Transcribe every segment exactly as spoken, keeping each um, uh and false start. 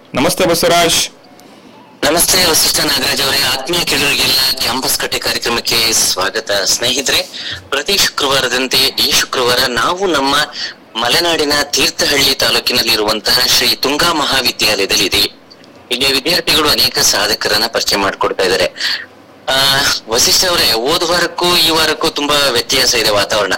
ನಮಸ್ತೆ ಬಸವರಾಜ್. ನಮಸ್ತೆ ವಸಿಷ್ಠ ನಾಗರಾಜ್ ಅವರೇ. ಆತ್ಮೀಯ ಕೇಳುಗರಿಗೆಲ್ಲ ಕ್ಯಾಂಪಸ್ ಕಟ್ಟೆ ಕಾರ್ಯಕ್ರಮಕ್ಕೆ ಸ್ವಾಗತ. ಸ್ನೇಹಿತರೆ, ಪ್ರತಿ ಶುಕ್ರವಾರದಂತೆ ಈ ಶುಕ್ರವಾರ ನಾವು ನಮ್ಮ ಮಲೆನಾಡಿನ ತೀರ್ಥಹಳ್ಳಿ ತಾಲೂಕಿನಲ್ಲಿರುವಂತಹ ಶ್ರೀ ತುಂಗಾ ಮಹಾವಿದ್ಯಾಲಯದಲ್ಲಿ ಇದೆ. ಇಲ್ಲಿ ವಿದ್ಯಾರ್ಥಿಗಳು ಅನೇಕ ಸಾಧಕರನ್ನ ಪರಿಚಯ ಮಾಡಿಕೊಡ್ತಾ ಇದ್ದಾರೆ. ಆ ವಸಿಷ್ಠ ಅವರೇ, ಹೋದ ವಾರಕ್ಕೂ ಈ ವಾರಕ್ಕೂ ತುಂಬಾ ವ್ಯತ್ಯಾಸ ಇದೆ ವಾತಾವರಣ.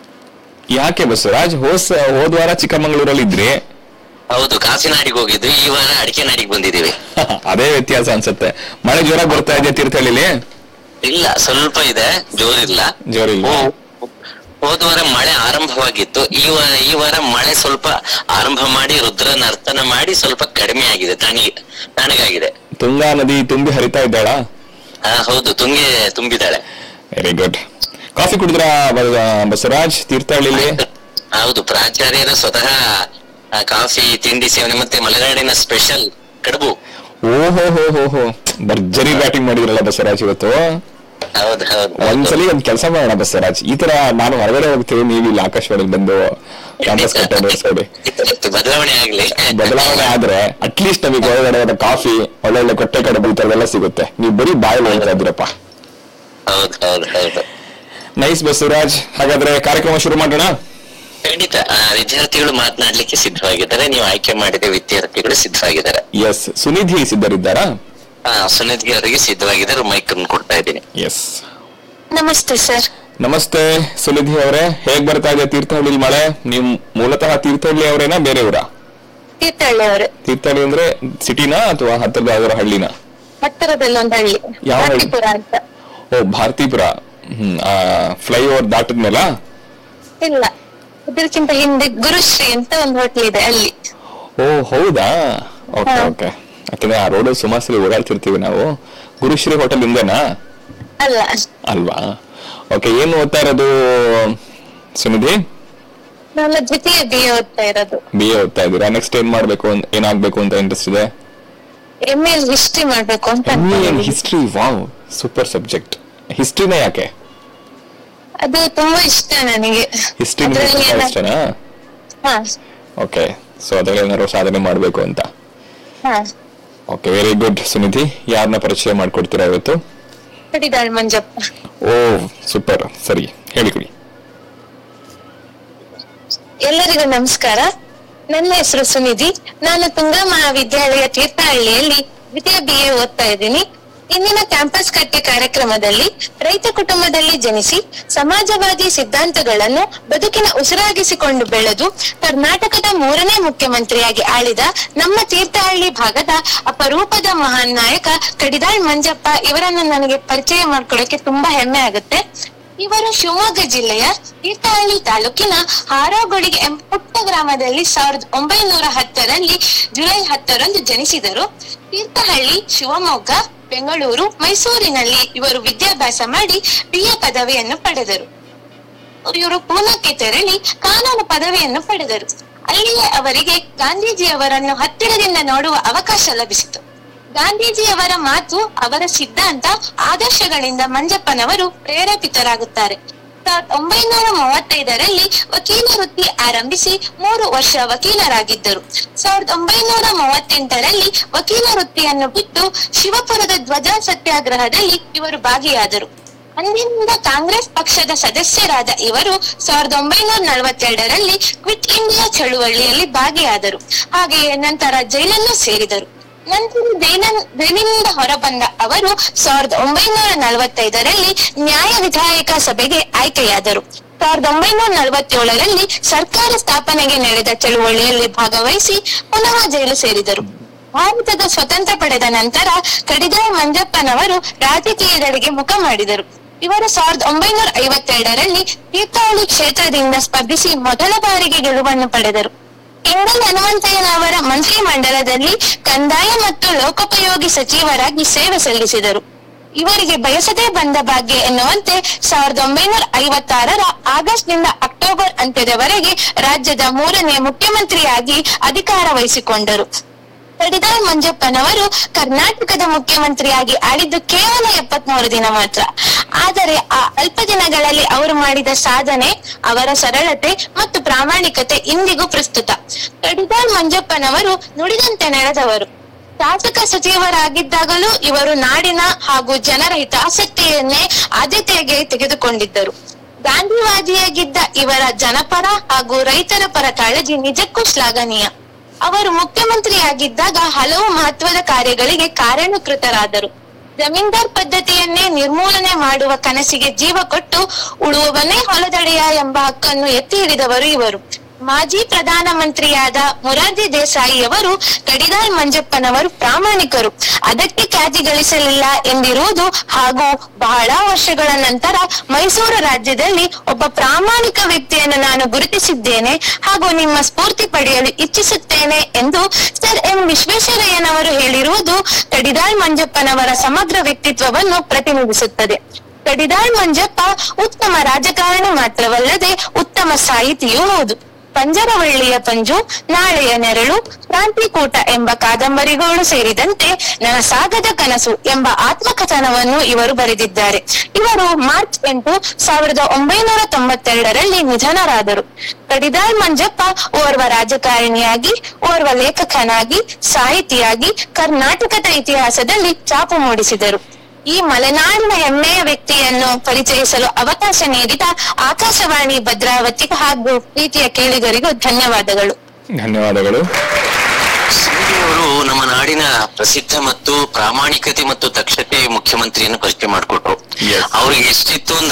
ಯಾಕೆ ಬಸವರಾಜ್? ಹೋಸ್ ಹೋದ ವಾರ ಚಿಕ್ಕಮಂಗ್ಳೂರಲ್ಲಿ ಇದ್ರಿ. ಹೌದು, ಕಾಫಿನಾಡಿಗೆ ಹೋಗಿದ್ವಿ. ಈ ವಾರ ಅಡಿಕೆ ನಾಡಿಗೆ ಬಂದಿದ್ದೀವಿ. ಅದೇ ವ್ಯತ್ಯಾಸ ಅನ್ಸುತ್ತೆ. ಮಳೆ ಜೋರಾಗಿ ಬರ್ತಾ ಇದೆ ತೀರ್ಥಹಳ್ಳಿಲಿ? ಇಲ್ಲ, ಸ್ವಲ್ಪ ಇದೆ, ಜೋರಿಲ್ಲ. ಜೋರಿಲ್ಲ. ಹೋದ ವಾರ ಮಳೆ ಆರಂಭವಾಗಿತ್ತು. ಈ ವಾರ ಈ ವಾರ ಮಳೆ ಸ್ವಲ್ಪ ಆರಂಭ ಮಾಡಿ ರುದ್ರ ನರ್ತನ ಮಾಡಿ ಸ್ವಲ್ಪ ಕಡಿಮೆ ಆಗಿದೆ, ತಣ್ಣಗೆ ತಣ್ಣಗಾಗಿದೆ. ತುಂಗಾ ನದಿ ತುಂಬಿ ಹರಿತಾ ಇದ್ದಾಳ? ಹಾ ಹೌದು, Tunge ತುಂಬಿದಾಳೆ. Very good. Coffee ಕುಡಿದ್ರ Basavaraj ತೀರ್ಥಹಳ್ಳಿಲಿ? ಹೌದು, ಪ್ರಾಚಾರ್ಯರ ಸ್ವತಃ ಕಾಫಿ ತಿಂಡಿ ಸೇವನೆ ಮತ್ತೆ ಮಲೆನಾಡಿನ ಸ್ಪೆಷಲ್ ಕಡುಬು. ಓಹೋ ಹೋ ಹೋ ಹೋ ಭರ್ಜರಿ ಬ್ಯಾಟಿಂಗ್ ಮಾಡಿದ್ರಲ್ಲ ಬಸವರಾಜ್ ಇವತ್ತು. ಹೌದು ಹೌದು. ಒಂದ್ಸಲಿ ಒಂದ್ ಕೆಲಸ ಮಾಡೋಣ ಬಸವರಾಜ್, ಈ ತರ ನಾನು ಹೊರಗಡೆ ಹೋಗ್ತೀವಿ, ನೀವು ಇಲ್ಲಿ ಆಕಾಶವಾಣಿಗೆ ಬಂದು ಕ್ಯಾಂಪಸ್ ಕಟ್ಟೆ ನಡೆಸೋಡಿ. ಬದಲಾವಣೆ ಆಗ್ಲಿ. ಬದಲಾವಣೆ ಆದ್ರೆ ಅಟ್ಲೀಸ್ಟ್ ನಮಗೆ ಒಳಗಡೆ ಕಾಫಿ, ಒಳ್ಳೊಳ್ಳೆ ಕೊಟ್ಟೆ ಕಡುಬು ಈ ತರದೆಲ್ಲ ಸಿಗುತ್ತೆ. ನೀವು ಬರೀ ಬಾಯಲ್ಲಿ ಹೇಳ್ತಾ ಇದ್ದೀರಪ್ಪ. ಹೌದು ಹೌದು ಹೌದು. ನೈಸ್ ಬಸವರಾಜ್. ಹಾಗಾದ್ರೆ ಕಾರ್ಯಕ್ರಮ ಶುರು ಮಾಡೋಣ. ಖಂಡಿತ. ವಿದ್ಯಾರ್ಥಿಗಳು ಮಾತನಾಡ್ಲಿಕ್ಕೆ ಸಿದ್ಧವಾಗಿದ್ದಾರೆ. ನೀವು ಆಯ್ಕೆ ಮಾಡಿದ ವಿದ್ಯಾರ್ಥಿಗಳು ಸಿದ್ಧವಾಗಿದ್ದಾರೆ. ಎಸ್. ಸುನಿಧಿ ಸಿದ್ಧರಿದ್ದಾರಾ? ಹಾ, ಸುನಿಧಿ ಅವರಿಗೆ ಸಿದ್ಧವಾಗಿದ್ದಾರೆ. ಮೈಕ್ ಅನ್ನು ಕೊಡ್ತಾ ಇದ್ದೀನಿ. ಎಸ್. ನಮಸ್ತೆ ಸರ್. ನಮಸ್ತೆ ಸುನಿಧಿ ಅವರೇ, ಹೇಗ್ ಬರ್ತಾ ಇದೆ ತೀರ್ಥಹಳ್ಳಿ ಮಳೆ? ನೀವು ಮೂಲತಃ ತೀರ್ಥಹಳ್ಳಿ ಅವರೇನಾ ಬೇರೆಯವರ? ತೀರ್ಥಹಳ್ಳಿ ಅವರು. ತೀರ್ಥಹಳ್ಳಿ ಅಂದ್ರೆ ಸಿಟಿನಾ ಅಥವಾ ಹತ್ತಿರದ ಅವರ ಹಳ್ಳಿನ? ಹತ್ತಿರದಲ್ಲೊಂದು ಹಳ್ಳಿ, ಯಾವ ಹಳ್ಳಿ? ಭಾರತೀಪುರ ಅಂತ. ಓ, ಭಾರತೀಪುರ. ಹ್ಮ್. Fly over ದಾಟದ್ಮೇಲ? ಇಲ್ಲ, ಇದಕ್ಕಿಂತ ಹಿಂದೆ ಗುರುಶ್ರೀ ಅಂತ ಒಂದು ಹೋಟ್ಲ್ ಇದೆ, ಅಲ್ಲಿ. ಓ ಹೌದಾ? Okay okay. ಯಾಕಂದ್ರೆ ಆ ರೋಡ್ ಸುಮಾರು ಸಲ ಓಡಾಡ್ತಿರ್ತೀವಿ ನಾವು. ಗುರುಶ್ರೀ ಹೋಟೆಲ್ ಹಿಂದೆನಾ? ಅಲ್ಲ. ಅಲ್ವಾ? ಓಕೆ. ಏನು ಓದ್ತಾ ಇರೋದು ಸುನಿಧಿ? ನಾನು ದ್ವಿತೀಯ ಬಿ ಎ ಓದ್ತಾ ಇರೋದು. ಬಿ ಎ ಓದ್ತಾ ಇದ್ದೀರಾ? ನೆಕ್ಸ್ಟ್ ಏನ್ ಮಾಡ್ಬೇಕು, ಏನಾಗ್ಬೇಕು ಅಂತ ಇಂಟ್ರೆಸ್ಟ್ ಇದೆ? ಎಂ ಎ ಹಿಸ್ಟ್ರಿ ಮಾಡ್ಬೇಕು ಅಂತ. ಹಿಸ್ಟ್ರಿ? Wow, super subject. ಹಿಸ್ಟ್ರಿನೇ ಯಾಕೆ? ಅದು ತುಂಬಾ ಇಷ್ಟ ನನಗೆ. ಹಿಸ್ಟ್ರಿ ಇಷ್ಟನಾ? ಹಾ. ಓಕೆ. ಸೊ ಅದ್ರಲ್ಲಿ ಏನಾದ್ರು ಸಾಧನೆ ಮಾಡ್ಬೇಕು ಅಂತ? ಹಾ. Okay, very good. ಸುನಿಧಿ, ಯಾರನ್ನ ಪರಿಚಯ ಮಾಡ್ಕೊಡ್ತೀರಾ ಇವತ್ತು? ಕಡಿದಾಳ್ ಮಂಜಪ್ಪ. ಓ ಸೂಪರ್. ಸರಿ, ಹೇಳಿಕೊಡಿ. ಎಲ್ಲರಿಗೂ ನಮಸ್ಕಾರ. ನನ್ನ ಹೆಸರು ಸುನಿಧಿ. ನಾನು ತುಂಗಾ ಮಹಾವಿದ್ಯಾಲಯ ತೀರ್ಥಹಳ್ಳಿಯಲ್ಲಿ ದ್ವಿತೀಯ ಬಿ ಎ ಓದ್ತಾ ಇದ್ದೀನಿ. ಇಂದಿನ ಕ್ಯಾಂಪಸ್ ಕಟ್ಟೆ ಕಾರ್ಯಕ್ರಮದಲ್ಲಿ ರೈತ ಕುಟುಂಬದಲ್ಲಿ ಜನಿಸಿ ಸಮಾಜವಾದಿ ಸಿದ್ಧಾಂತಗಳನ್ನು ಬದುಕಿನ ಉಸಿರಾಗಿಸಿಕೊಂಡು ಬೆಳೆದು ಕರ್ನಾಟಕದ ಮೂರನೇ ಮುಖ್ಯಮಂತ್ರಿಯಾಗಿ ಆಳಿದ ನಮ್ಮ ತೀರ್ಥಹಳ್ಳಿ ಭಾಗದ ಅಪರೂಪದ ಮಹಾನ್ ನಾಯಕ ಕಡಿದಾಳ್ ಮಂಜಪ್ಪ ಇವರನ್ನು ನನಗೆ ಪರಿಚಯ ಮಾಡ್ಕೊಳ್ಳೋಕೆ ತುಂಬಾ ಹೆಮ್ಮೆ ಆಗುತ್ತೆ. ಇವರು ಶಿವಮೊಗ್ಗ ಜಿಲ್ಲೆಯ ತೀರ್ಥಹಳ್ಳಿ ತಾಲೂಕಿನ ಹಾರೋಗೊಳಿಗೆ ಎಂಬ ಪುಟ್ಟ ಗ್ರಾಮದಲ್ಲಿ ಸಾವಿರದ ಒಂಬೈನೂರ ಹತ್ತರಲ್ಲಿ ಜುಲೈ ಹತ್ತರಂದು ಜನಿಸಿದರು. ತೀರ್ಥಹಳ್ಳಿ, ಶಿವಮೊಗ್ಗ, ಬೆಂಗಳೂರು, ಮೈಸೂರಿನಲ್ಲಿ ಇವರು ವಿದ್ಯಾಭ್ಯಾಸ ಮಾಡಿ ಬಿ ಎ ಪದವಿಯನ್ನು ಪಡೆದರು. ಇವರು ಪೂನಾಕ್ಕೆ ತೆರಳಿ ಕಾನೂನು ಪದವಿಯನ್ನು ಪಡೆದರು. ಅಲ್ಲಿಯೇ ಅವರಿಗೆ ಗಾಂಧೀಜಿಯವರನ್ನು ಹತ್ತಿರದಿಂದ ನೋಡುವ ಅವಕಾಶ ಲಭಿಸಿತು. ಗಾಂಧೀಜಿಯವರ ಮಾತು, ಅವರ ಸಿದ್ಧಾಂತ, ಆದರ್ಶಗಳಿಂದ ಮಂಜಪ್ಪನವರು ಪ್ರೇರೇಪಿತರಾಗುತ್ತಾರೆ. ಸಾವಿರದ ಒಂಬೈನೂರ ಮೂವತ್ತೈದರಲ್ಲಿ ವಕೀಲ ವೃತ್ತಿ ಆರಂಭಿಸಿ ಮೂರು ವರ್ಷ ವಕೀಲರಾಗಿದ್ದರು. ಸಾವಿರದ ಒಂಬೈನೂರ ಮೂವತ್ತೆಂಟರಲ್ಲಿ ವಕೀಲ ವೃತ್ತಿಯನ್ನು ಬಿಟ್ಟು ಶಿವಪುರದ ಧ್ವಜ ಸತ್ಯಾಗ್ರಹದಲ್ಲಿ ಇವರು ಭಾಗಿಯಾದರು. ಅಂದಿನಿಂದ ಕಾಂಗ್ರೆಸ್ ಪಕ್ಷದ ಸದಸ್ಯರಾದ ಇವರು ಸಾವಿರದ ಒಂಬೈನೂರ ನಲವತ್ತೆರಡರಲ್ಲಿ ಕ್ವಿಟ್ ಇಂಡಿಯಾ ಚಳುವಳಿಯಲ್ಲಿ ಭಾಗಿಯಾದರು. ಹಾಗೆಯೇ ನಂತರ ಜೈಲನ್ನು ಸೇರಿದರು. ನಂತರ ಜೈಲಿನಿಂದ ಹೊರಬಂದ ಅವರು ಸಾವಿರದ ಒಂಬೈನೂರ ನಲವತ್ತೈದರಲ್ಲಿ ನ್ಯಾಯ ವಿಧಾಯಕ ಸಭೆಗೆ ಆಯ್ಕೆಯಾದರು. ಸಾವಿರದ ಒಂಬೈನೂರ ನಲವತ್ತೇಳರಲ್ಲಿ ಸರ್ಕಾರ ಸ್ಥಾಪನೆಗೆ ನಡೆದ ಚಳುವಳಿಯಲ್ಲಿ ಭಾಗವಹಿಸಿ ಪುನಃ ಜೈಲು ಸೇರಿದರು. ಭಾರತದ ಸ್ವತಂತ್ರ ಪಡೆದ ನಂತರ ಕಡಿದಾಳ್ ಮಂಜಪ್ಪನವರು ರಾಜಕೀಯದೆಡೆಗೆ ಮುಖ ಮಾಡಿದರು. ಇವರು ಸಾವಿರದ ಒಂಬೈನೂರ ಐವತ್ತೆರಡರಲ್ಲಿ ತೀರ್ಥಹಳ್ಳಿ ಕ್ಷೇತ್ರದಿಂದ ಸ್ಪರ್ಧಿಸಿ ಮೊದಲ ಬಾರಿಗೆ ಗೆಲುವನ್ನು ಪಡೆದರು. ಕೆಂಗಲ್ ಹನುಮಂತಯ್ಯನವರ ಮಂತ್ರಿ ಮಂಡಲದಲ್ಲಿ ಕಂದಾಯ ಮತ್ತು ಲೋಕೋಪಯೋಗಿ ಸಚಿವರಾಗಿ ಸೇವೆ ಸಲ್ಲಿಸಿದರು. ಇವರಿಗೆ ಬಯಸದೇ ಬಂದ ಭಾಗ್ಯ ಎನ್ನುವಂತೆ ಸಾವಿರದ ಒಂಬೈನೂರ ಐವತ್ತಾರರ ಆಗಸ್ಟ್ ನಿಂದ ಅಕ್ಟೋಬರ್ ಅಂತ್ಯದವರೆಗೆ ರಾಜ್ಯದ ಮೂರನೇ ಮುಖ್ಯಮಂತ್ರಿಯಾಗಿ ಅಧಿಕಾರ ವಹಿಸಿಕೊಂಡರು. ಕಡಿದಾಳ್ ಮಂಜಪ್ಪನವರು ಕರ್ನಾಟಕದ ಮುಖ್ಯಮಂತ್ರಿಯಾಗಿ ಆಳಿದ್ದು ಕೇವಲ ಎಪ್ಪತ್ಮೂರು ದಿನ ಮಾತ್ರ. ಆದರೆ ಆ ಅಲ್ಪ ದಿನಗಳಲ್ಲಿ ಅವರು ಮಾಡಿದ ಸಾಧನೆ, ಅವರ ಸರಳತೆ ಮತ್ತು ಪ್ರಾಮಾಣಿಕತೆ ಇಂದಿಗೂ ಪ್ರಸ್ತುತ. ಕಡಿದಾಳ್ ಮಂಜಪ್ಪನವರು ನುಡಿದಂತೆ ನಡೆದವರು. ಶಾಸಕ ಸಚಿವರಾಗಿದ್ದಾಗಲೂ ಇವರು ನಾಡಿನ ಹಾಗೂ ಜನರ ಹಿತಾಸಕ್ತಿಯನ್ನೇ ಆದ್ಯತೆಗೆ ತೆಗೆದುಕೊಂಡಿದ್ದರು. ಗಾಂಧಿವಾದಿಯಾಗಿದ್ದ ಇವರ ಜನಪರ ಹಾಗೂ ರೈತರ ಪರ ಕಾಳಜಿ ನಿಜಕ್ಕೂ ಶ್ಲಾಘನೀಯ. ಅವರು ಮುಖ್ಯಮಂತ್ರಿಯಾಗಿದ್ದಾಗ ಹಲವು ಮಹತ್ವದ ಕಾರ್ಯಗಳಿಗೆ ಕಾರಣಕೃತರಾದರು. ಜಮೀನ್ದಾರ್ ಪದ್ಧತಿಯನ್ನೇ ನಿರ್ಮೂಲನೆ ಮಾಡುವ ಕನಸಿಗೆ ಜೀವ ಕೊಟ್ಟು ಉಳುವವನೇ ಹೊಲದಡೆಯ ಎಂಬ ಹಕ್ಕನ್ನು ಎತ್ತಿ ಹಿಡಿದವರು ಇವರು. ಮಾಜಿ ಪ್ರಧಾನ ಮಂತ್ರಿಯಾದ ಮೊರಾರ್ಜಿ ದೇಸಾಯಿ ಅವರು ಕಡಿದಾಳ್ ಮಂಜಪ್ಪನವರು ಪ್ರಾಮಾಣಿಕರು, ಅದಕ್ಕೆ ಖ್ಯಾತಿ ಗಳಿಸಲಿಲ್ಲ ಎಂದಿರುವುದು ಹಾಗೂ ಬಹಳ ವರ್ಷಗಳ ನಂತರ ಮೈಸೂರು ರಾಜ್ಯದಲ್ಲಿ ಒಬ್ಬ ಪ್ರಾಮಾಣಿಕ ವ್ಯಕ್ತಿಯನ್ನು ನಾನು ಗುರುತಿಸಿದ್ದೇನೆ ಹಾಗೂ ನಿಮ್ಮ ಸ್ಫೂರ್ತಿ ಪಡೆಯಲು ಇಚ್ಛಿಸುತ್ತೇನೆ ಎಂದು ಸರ್ ಎಂ ವಿಶ್ವೇಶ್ವರಯ್ಯನವರು ಹೇಳಿರುವುದು ಕಡಿದಾಳ್ ಮಂಜಪ್ಪನವರ ಸಮಗ್ರ ವ್ಯಕ್ತಿತ್ವವನ್ನು ಪ್ರತಿನಿಧಿಸುತ್ತದೆ. ಕಡಿದಾಳ್ ಮಂಜಪ್ಪ ಉತ್ತಮ ರಾಜಕಾರಣಿ ಮಾತ್ರವಲ್ಲದೆ ಉತ್ತಮ ಸಾಹಿತಿಯೂ ಹೌದು. ಪಂಜರವಳ್ಳಿಯ ಪಂಜು, ನಾಳೆಯ ನೆರಳು, ಕ್ರಾಂತಿಕೂಟ ಎಂಬ ಕಾದಂಬರಿಗಳು ಸೇರಿದಂತೆ ನನಸಾಗದ ಕನಸು ಎಂಬ ಆತ್ಮಕಥನವನ್ನು ಇವರು ಬರೆದಿದ್ದಾರೆ. ಇವರು ಮಾರ್ಚ್ ಎಂಟು ಸಾವಿರದ ಒಂಬೈನೂರ ತೊಂಬತ್ತೆರಡರಲ್ಲಿ ನಿಧನರಾದರು. ಕಡಿದಾಳ್ ಮಂಜಪ್ಪ ಓರ್ವ ರಾಜಕಾರಣಿಯಾಗಿ, ಓರ್ವ ಲೇಖಕನಾಗಿ, ಸಾಹಿತಿಯಾಗಿ ಕರ್ನಾಟಕದ ಇತಿಹಾಸದಲ್ಲಿ ಛಾಪು ಮೂಡಿಸಿದರು. ಈ ಮಲೆನಾಡಿನ ಹೆಮ್ಮೆಯ ವ್ಯಕ್ತಿಯನ್ನು ಪರಿಚಯಿಸಲು ಅವಕಾಶ ನೀಡಿದ ಆಕಾಶವಾಣಿ ಭದ್ರಾವತಿ ಹಾಗೂ ಪ್ರೀತಿಯ ಕೇಳಿಗರಿಗೂ ಧನ್ಯವಾದಗಳು. ಧನ್ಯವಾದಗಳು. ಅವರು ನಮ್ಮ ನಾಡಿನ ಪ್ರಸಿದ್ಧ ಮತ್ತು ಪ್ರಾಮಾಣಿಕತೆ ಮತ್ತು ದಕ್ಷತೆ ಮುಖ್ಯಮಂತ್ರಿಯನ್ನು ಪರಿಚಯ ಮಾಡಿಕೊಟ್ರು. ಅವ್ರಿಗೆ ಎಷ್ಟಿತ್ತು